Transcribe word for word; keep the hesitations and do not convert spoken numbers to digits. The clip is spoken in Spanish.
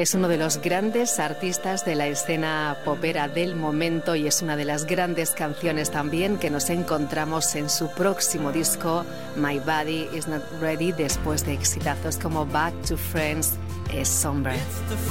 Es uno de los grandes artistas de la escena popera del momento y es una de las grandes canciones también que nos encontramos en su próximo disco, My Body Is Not Ready, después de exitazos como Back to Friends, es Somber.